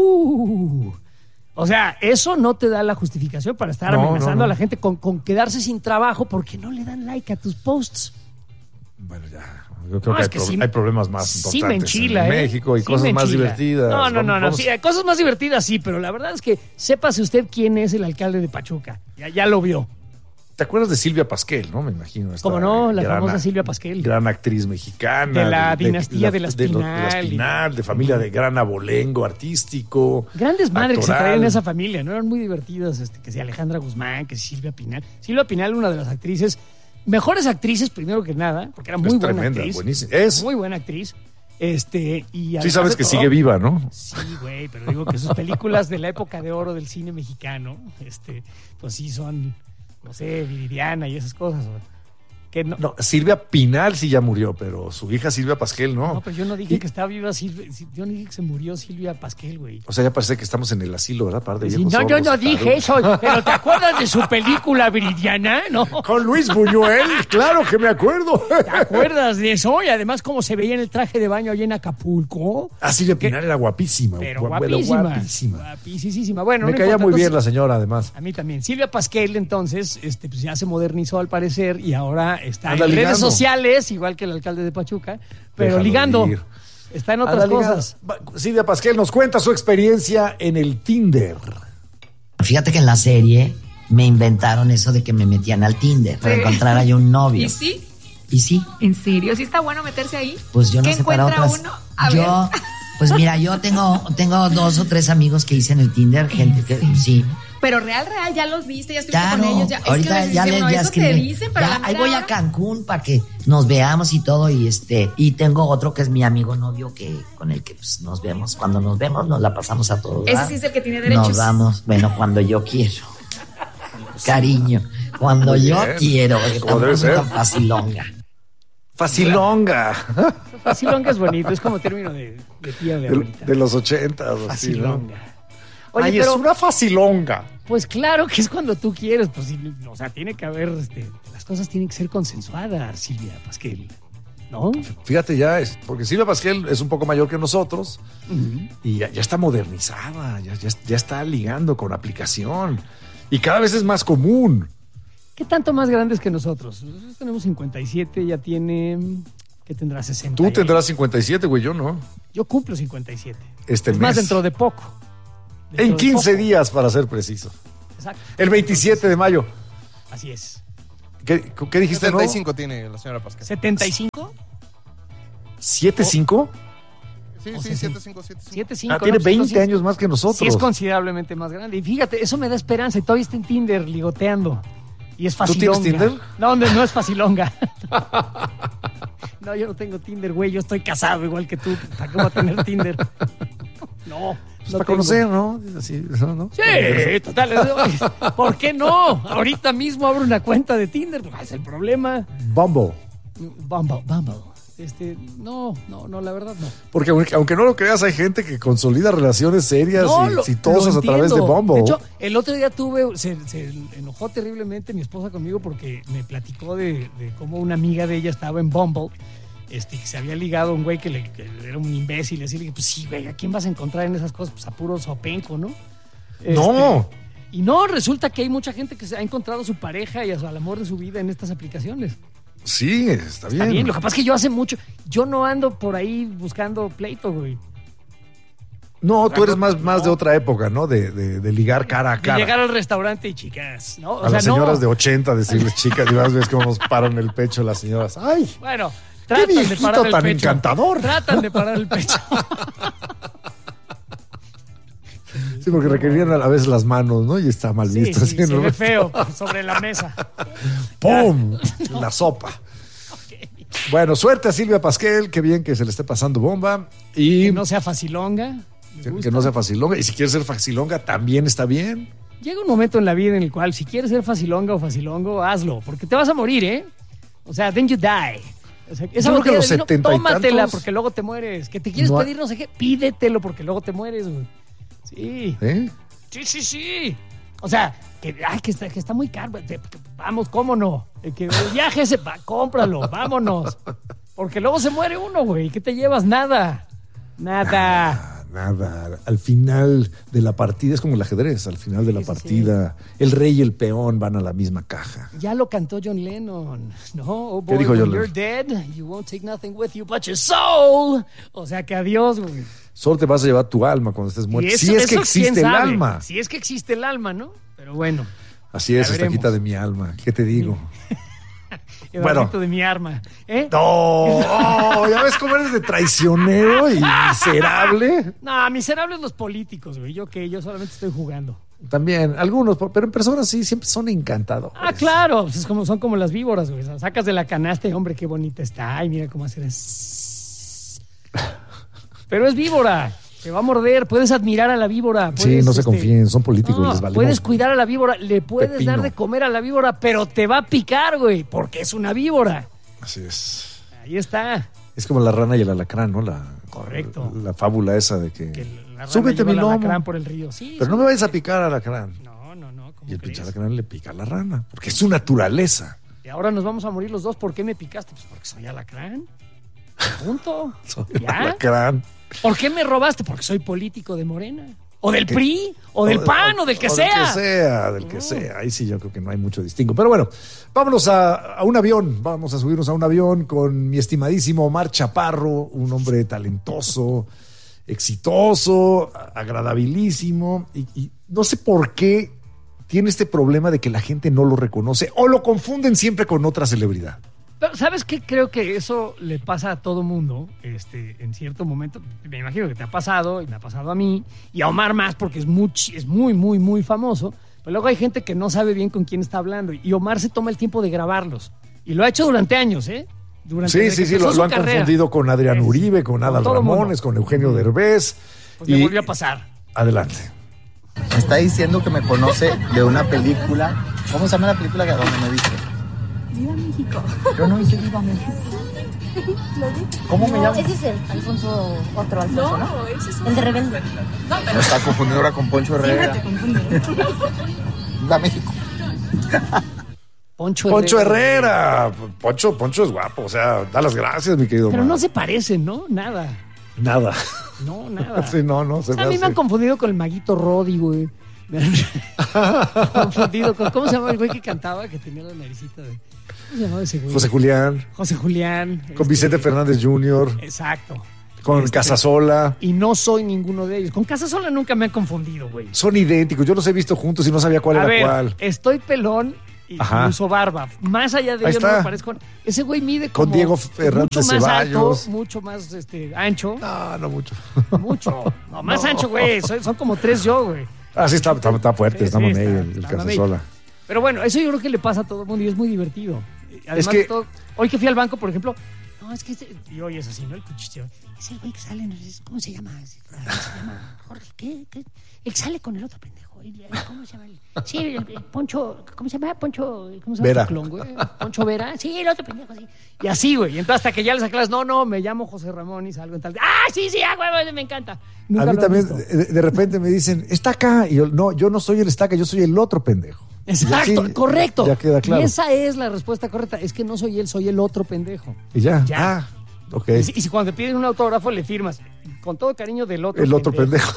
Uh. O sea, eso no te da la justificación para estar no, amenazando no, no. a la gente con, con quedarse sin trabajo porque no le dan like a tus posts. Bueno, ya. Yo creo no, que, hay, que pro- sí, hay problemas más importantes sí me enchila, en ¿eh? México y sí cosas más divertidas. No, no, no, vamos, no sí, cosas más divertidas sí, pero la verdad es que sépase usted quién es el alcalde de Pachuca. Ya, ya lo vio. ¿Te acuerdas de Silvia Pasquel, no? Me imagino. ¿Cómo no? La gran, famosa Silvia Pasquel. Gran actriz mexicana. De la de, dinastía de, de, la de, Espinal. De, de la Espinal, de familia de gran abolengo artístico. Grandes madres actoral. que se traían en esa familia, ¿no? Eran muy divertidas, este, que si Alejandra Guzmán, que si Silvia Pinal. Silvia Pinal, una de las actrices, mejores actrices primero que nada, porque era muy es buena tremenda, actriz. Buenísima. Es muy buena actriz. Este, y sí sabes que todo, sigue viva, ¿no? Sí, güey, pero digo que sus películas de la época de oro del cine mexicano, este, pues sí son, no sé, Viridiana y esas cosas. Que no, no, Silvia Pinal sí ya murió, pero su hija Silvia Pasquel no. No, pero yo no dije y... que estaba viva Silvia, yo no dije que se murió Silvia Pasquel, güey. O sea, ya parece que estamos en el asilo, ¿verdad? Par de sí, no, yo no dije eso, pero ¿te acuerdas de su película Viridiana? No. Con Luis Buñuel, claro que me acuerdo. ¿Te acuerdas de eso? Y además cómo se veía en el traje de baño allá en Acapulco. Ah, Silvia Pinal era guapísima. Pero guapísima. Guapísima. Guapísima. Bueno, me no caía importa. muy Entonces, bien la señora, además. A mí también. Silvia Pasquel, entonces, este, pues ya se modernizó al parecer y ahora está Anda en ligando. redes sociales, igual que el alcalde de Pachuca, pero Déjalo ligando. Ir. Está en otras Anda cosas. Ligando. Silvia Pasquel nos cuenta su experiencia en el Tinder. Fíjate que en la serie me inventaron eso de que me metían al Tinder para Sí. encontrar ahí un novio. ¿Y sí? ¿Y sí? ¿En serio? ¿Sí está bueno meterse ahí? Pues yo no ¿Qué sé para encuentra otras. uno? A yo, ver. pues mira, yo tengo, tengo dos o tres amigos que hice en el Tinder, gente que sí. sí. Pero real, real, ya los viste, ya estuviste Claro, con ellos. Ya, ahorita es que ya les les dicen, ya eso escribí. te dicen, pero Ya, la ahí mera voy a hora- Cancún para que nos veamos y todo y este y tengo otro que es mi amigo novio que con el que pues, nos vemos cuando nos vemos nos la pasamos a todos. Ese sí es el que tiene derechos. Nos vamos, bueno, cuando yo quiero. Cariño, cuando Muy yo bien. quiero, porque Como debe tampoco ser. tan facilonga. Facilonga. Facilonga es bonito, es como término de, de tía o de De, abuelita. de los ochentas. Así, ¿no? Facilonga. Oye, Ay, pero, es una facilonga. Pues claro que es cuando tú quieres. Pues, o sea, tiene que haber, este, las cosas tienen que ser consensuadas, Silvia Pasquel. ¿No? Fíjate ya, es, porque Silvia Pasquel es un poco mayor que nosotros uh-huh. y ya, ya está modernizada, ya, ya, ya está ligando con aplicación y cada vez es más común. ¿Qué tanto más grandes que nosotros? Nosotros tenemos cincuenta y siete, ya tiene... ¿Qué tendrá? sesenta. Tú tendrás cincuenta y siete, güey, yo no. Yo cumplo cincuenta y siete. Este es mes. Más dentro de poco. Dentro en quince de poco. días, para ser preciso. Exacto. El veintisiete de mayo. Así es. ¿Qué, qué dijiste? setenta y cinco ¿no? tiene la señora Pasquel. ¿setenta y cinco? ¿siete cinco? Sí, sí, siete cinco, siete cinco. siete cinco. Ah, tiene no, veinte entonces, años más que nosotros. Sí, es considerablemente más grande. Y fíjate, eso me da esperanza. Y todavía está en Tinder ligoteando. Y es facilonga. ¿Tú tienes Tinder? No, no, no es facilonga. No, yo no tengo Tinder, güey. Yo estoy casado igual que tú. ¿Para qué voy a tener Tinder? No. Pues no para tengo. Conocer, ¿no? Así, ¿no? Sí, total. ¿Por qué no? Ahorita mismo abro una cuenta de Tinder. ¿Cuál es el problema? Bumble. Bumble, Bumble. Este, no, no, no, la verdad no. Porque aunque, aunque no lo creas, hay gente que consolida relaciones serias no, y lo, exitosas lo a través de Bumble. De hecho, el otro día tuve, se, se enojó terriblemente mi esposa conmigo porque me platicó de, de cómo una amiga de ella estaba en Bumble, este, que se había ligado a un güey que, le, que era un imbécil. Y así le dije, pues sí, güey, ¿a quién vas a encontrar en esas cosas? Pues a puro sopenco, ¿no? Este, no. Y no, resulta que hay mucha gente que se ha encontrado a su pareja y a su, al amor de su vida en estas aplicaciones. Sí, está bien. Está bien, lo que pasa es que yo hace mucho, yo no ando por ahí buscando pleito, güey. No, tú eres más, no. más de otra época, ¿no? De, de, de ligar cara a cara. De llegar al restaurante y chicas, ¿no? O a sea, las señoras no. de ochenta decirles chicas y vas ves cómo nos paran el pecho las señoras. ¡Ay! Bueno, tratan ¡qué de parar el tan pecho. encantador! Tratan de parar el pecho. Sí, porque requerían a la vez las manos, ¿no? Y está mal Sí, visto. sí, así, se ¿no? ve feo sobre la mesa. ¡Pum! No. La sopa. Bueno, suerte a Silvia Pasquel, qué bien que se le esté pasando bomba. Y que no sea facilonga. Que, que no sea facilonga. Y si quieres ser facilonga, también está bien. Llega un momento en la vida en el cual, si quieres ser facilonga o facilongo, hazlo. Porque te vas a morir, ¿eh? O sea, then you die. O sea, esa Yo creo que los vino, setenta y tómatela tantos, porque luego te mueres. Que te quieres no hay... pedir no sé qué, pídetelo porque luego te mueres, güey. Sí. ¿Eh? Sí, sí, sí. O sea, que, ay, que, está, que está muy caro. Vamos, ¿cómo no? Que el viaje ese, va, cómpralo, vámonos. Porque luego se muere uno, güey. ¿Qué te llevas? Nada. Nada. Nada, nada. Al final de la partida, es como el ajedrez, al final de la sí, partida, sí. el rey y el peón van a la misma caja. Ya lo cantó John Lennon. No, oh boy, ¿qué dijo when John you're Lennon? dead, you won't take nothing with you but your soul. O sea que adiós, güey. Solo te vas a llevar tu alma cuando estés muerto. Eso, si es eso, que existe el sabe? alma. Si es que existe el alma, ¿no? Pero bueno. Así es, esta quita de mi alma. ¿Qué te digo? El bueno. de mi arma. ¿Eh? No, oh, ya ves cómo eres de traicionero y miserable. No, miserables los políticos, güey. Yo que yo solamente estoy jugando. También, algunos, pero en personas sí, siempre son encantadores. Ah, claro, pues es como, son como las víboras, güey. Sacas de la canasta y, hombre, qué bonita está. Ay, mira cómo hacer eso. Pero es víbora. Te va a morder, puedes admirar a la víbora. Puedes, sí, no se este, confíen, son políticos, no, les valemos. Puedes cuidar a la víbora, le puedes pepino. dar de comer a la víbora, pero te va a picar, güey, porque es una víbora. Así es. Ahí está. Es como la rana y el alacrán, ¿no? La, Correcto. La, la fábula esa de que, que la rana súbete mi lleva lomo. El alacrán por el río. Sí, pero sí. no me vayas a picar al alacrán. No, no, no. Y el pinche alacrán le pica a la rana, porque es su naturaleza. Y ahora nos vamos a morir los dos. ¿Por qué me picaste? Pues porque soy alacrán. Punto. Soy ¿Ya? alacrán. ¿Por qué me robaste? Porque soy político de Morena. O del P R I, o del P A N, o, o del que o sea. Del que sea, del que oh. sea. Ahí sí yo creo que no hay mucho distingo. Pero bueno, vámonos a, a un avión. Vamos a subirnos a un avión con mi estimadísimo Omar Chaparro, un hombre talentoso, exitoso, agradabilísimo. Y, y no sé por qué tiene este problema de que la gente no lo reconoce o lo confunden siempre con otra celebridad. Pero, ¿sabes qué? Creo que eso le pasa a todo mundo, este, en cierto momento. Me imagino que te ha pasado, y me ha pasado a mí, y a Omar más, porque es muy, es muy, muy, muy famoso. Pero luego hay gente que no sabe bien con quién está hablando, y Omar se toma el tiempo de grabarlos. Y lo ha hecho durante años, ¿eh? Durante sí, sí, sí, lo, lo han carrera. confundido con Adrián sí, Uribe, con Adal Ramones, con Eugenio Derbez. Pues y me volvió a pasar. Adelante. Me está diciendo que me conoce de una película. ¿Cómo se llama la película que donde me viste? Viva México. Yo no hice Viva México. ¿Cómo me llamo? Ese es el Alfonso, otro Alfonso, ¿no? No, ese es el de Rebelde. No, pero... Me está confundiendo ahora con Poncho Herrera. Siempre te confundo. Da México. Poncho, Poncho Herrera. Herrera. Poncho, Poncho es guapo, o sea, da las gracias, mi querido. Pero man. no se parecen, ¿no? Nada. Nada. No, nada. Sí, no, no se O sea, a mí me han confundido con el Maguito Roddy, güey. Me han confundido con... ¿Cómo se llama el güey que cantaba? Que tenía la naricita de... ¿Cómo se llamaba ese güey? José Julián. José Julián. Con este... Vicente Fernández junior Exacto. Con Este... Casasola. Y no soy ninguno de ellos. Con Casasola nunca me han confundido, güey. Son idénticos. Yo los he visto juntos y no sabía cuál a era ver, cuál. Estoy pelón y Ajá. uso barba. Más allá de Ahí ellos está. no me parezco. Ese güey mide como... Con Diego Fernández mucho más Ceballos. alto, mucho más este, ancho. No, no mucho. Mucho. No, más No. ancho, güey. Son, son como tres yo, güey. Ah, sí, está, está, está fuerte, Sí, está sí, mamey está- el, el está Casasola. Pero bueno, eso yo creo que le pasa a todo el mundo y es muy divertido. Además Es que- de todo, hoy que fui al banco, por ejemplo, no, es que este, y hoy es así, ¿no? El cuchicheo. Es el güey que sale, no sé, ¿cómo se llama? Se llama Jorge, ¿qué? ¿Qué? Él sale con el otro pendejo. ¿Cómo se llama? El, sí, el, el Poncho, ¿cómo se llama? Poncho, ¿cómo se llama? Vera. Tu clon, güey? Poncho Vera. Sí, el otro pendejo, sí. Y así, güey. Y entonces hasta que ya les aclaras, no, no, me llamo José Ramón y salgo en tal. ¡Ah, sí, sí, ah, güey, me encanta! Nunca A mí lo he también, visto. de, de repente me dicen, está acá. Y yo, no, yo no soy el estaca, yo soy el otro pendejo. Exacto, Y así, correcto. Ya queda claro. Y esa es la respuesta correcta. Es que no soy él, soy el otro pendejo. Y ya. Ya. Ah, ok. Y si, y si cuando te piden un autógrafo le firmas con todo cariño del otro El otro pendejo.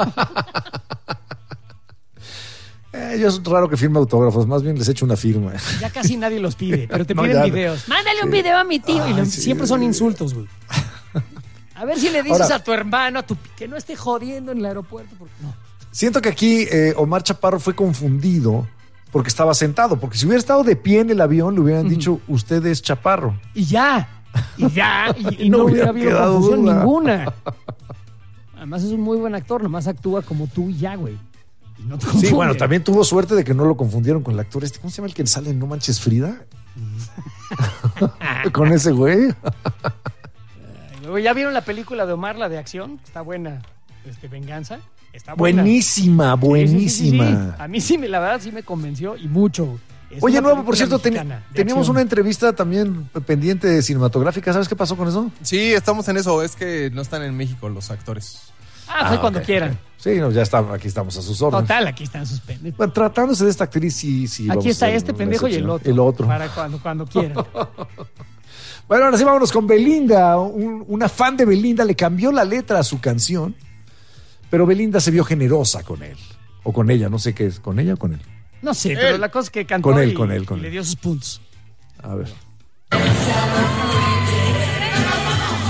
eh, yo es raro que firme autógrafos, más bien les echo una firma. Ya casi nadie los pide, pero te No, piden ya no. videos. Mándale un Sí. video a mi tío. Ay, y le- sí. siempre son insultos, güey. A ver si le dices Ahora- a tu hermano, a tu, que no esté jodiendo en el aeropuerto. Porque no. Siento que aquí eh, Omar Chaparro fue confundido porque estaba sentado, porque si hubiera estado de pie en el avión le hubieran dicho, usted es Chaparro. Y ya. Y ya. Y, y No no, hubiera hubiera habido quedado confusión duda. ninguna. Además es un muy buen actor, nomás actúa como tú y ya, güey. Y no te Sí, confunde. bueno, también tuvo suerte de que no lo confundieron con el actor este. ¿Cómo se llama el que sale en No Manches Frida? Con ese güey. Luego, ¿ya vieron la película de Omar, la de acción? Está buena. Este, Venganza. Está buena. Buenísima, Sí, sí, buenísima. sí, sí, sí. A mí sí, me, la verdad, sí me convenció y mucho. Es Oye, una Nuevo, por película cierto, ten- mexicana de teníamos acción. una entrevista también pendiente de cinematográfica. ¿Sabes qué pasó con eso? Sí, estamos en eso. Es que no están en México los actores. Ah, fue Ah, cuando ok, quieran. ok. Sí, no, ya está, aquí estamos a sus órdenes. Total, aquí están sus pendejos. Bueno, tratándose de esta actriz, sí, sí. vamos Aquí a está hacer este una pendejo y el excepción. otro. El otro. Para cuando, cuando quieran. Bueno, ahora sí vámonos con Belinda. Un- una fan de Belinda le cambió la letra a su canción, pero Belinda se vio generosa con él. O con ella, no sé qué es. ¿Con ella o con él? No sé, pero la cosa es que cantó Con él, y, con él, con y él. le dio sus puntos. A ver.